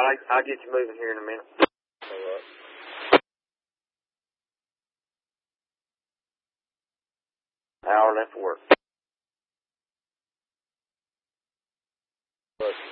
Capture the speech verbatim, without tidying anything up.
right, I, I'll get you moving here in a minute. All right. Hour left for work. But